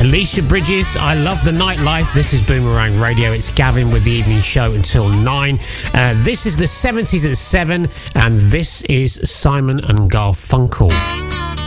Alicia Bridges, I Love the Nightlife. This is Boomerang Radio. It's Gavin with the evening show until 9. This is the 70s at 7, and this is Simon and Garfunkel.